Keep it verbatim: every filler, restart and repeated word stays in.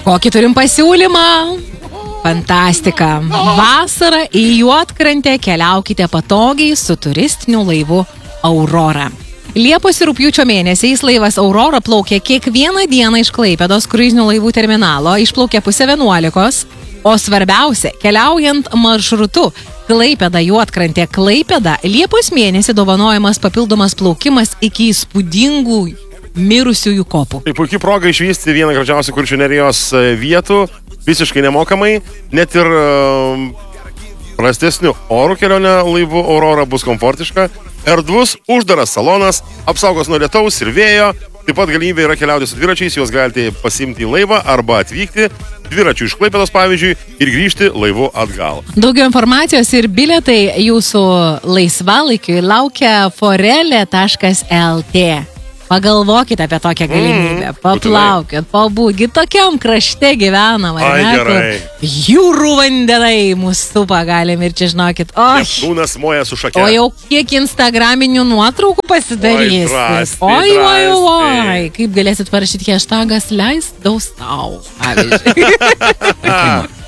Kokį turim pasiūlymą? Fantastika. Vasarą į Juodkrantę keliaukite patogiai su turistiniu laivu Aurora. Liepos ir rugpjūčio mėnesiais laivas Aurora plaukia kiekvieną dieną iš Klaipėdos kruizinių laivų terminalo, išplaukia pusę vienuolikos, o svarbiausia, keliaujant maršrutu Klaipėda Juodkrantė Klaipėda, Liepos mėnesį dovanojamas papildomas plaukimas iki įspūdingų mirusiųjų kopų. Tai puikiai proga išvysti vieną gražiausių Kuršių nerijos vietų, visiškai nemokamai, net ir uh, prastesnių orų kelionę laivu Aurora bus komfortiška, erdvus, uždaras salonas, apsaugos nuo lietaus ir vėjo, taip pat galimybė yra keliauti su dviračiais, juos galite pasimti į laivą arba atvykti dviračių iš Klaipėdos pavyzdžiui ir grįžti laivu atgal. Daugiau informacijos ir bilietai jūsų laisvalaikiui laukia forelė taškas lt. Pagalvokite apie tokią galimybę, mm, paplaukit, pabūkit, tokiam krašte gyvenam, ar ne, kur jūrų vandenai mūsų supa galim ir čia žinokit, o, Neptūnas moja su šake. O jau kiek instagraminių nuotraukų pasidarys. Oi, oi, oi, kaip galėsit parašyti hashtagas leis daug tau, pavyzdžiui.